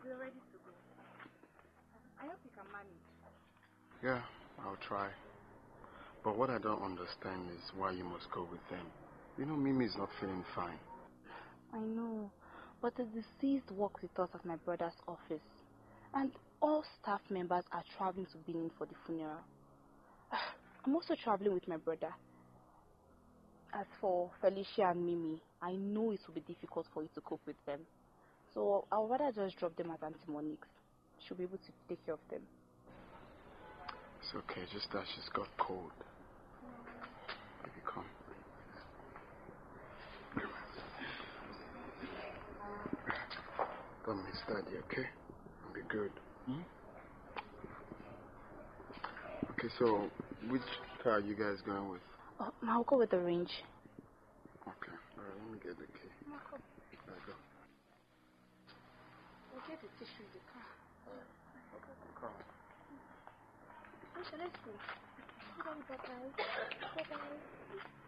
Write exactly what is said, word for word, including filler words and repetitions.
we're ready to go. I hope you can manage. Yeah, I'll try. But what I don't understand is why you must go with them. You know, Mimi is not feeling fine. I know, but the deceased works with us at my brother's office. And all staff members are traveling to Benin for the funeral. I'm also traveling with my brother. As for Felicia and Mimi, I know it will be difficult for you to cope with them. So I'll rather just drop them at Auntie Monique's. She'll be able to take care of them. It's okay, just that she's got cold. Baby, come. Don't miss Daddy, okay? I'll be good. Hmm? Okay, so which car are you guys going with? Oh, I'll go with the range. Okay, alright, let me get the key. Marco. There you go. We'll get the tissue in the car. Okay, I'm coming. Asha, let's go. Bye-bye. Bye-bye.